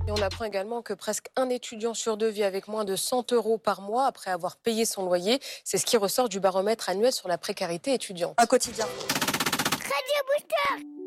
Et on apprend également que presque un étudiant sur deux vit avec moins de 100 euros par mois après avoir payé son loyer. C'est ce qui ressort du baromètre annuel sur la précarité étudiante. Un quotidien. Radio Booster.